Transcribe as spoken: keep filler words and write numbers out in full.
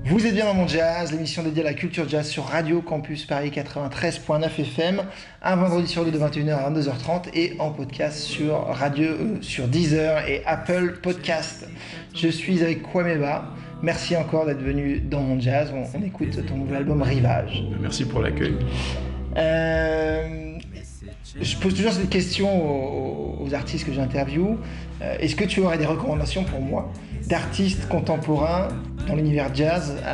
Vous êtes bien dans Mon Jazz, l'émission dédiée à la culture jazz sur Radio Campus Paris quatre-vingt-treize virgule neuf F M, un vendredi sur deux de vingt et une heures à vingt-deux heures trente et en podcast sur radio, euh, sur Deezer et Apple Podcast. Je suis avec Kwameba. Merci encore d'être venu dans Mon Jazz. On, on écoute ton nouvel album Rivage. Merci pour l'accueil. Euh, je pose toujours cette question aux, aux artistes que j'interviewe. Euh, est-ce que tu aurais des recommandations pour moi d'artistes contemporains dans l'univers jazz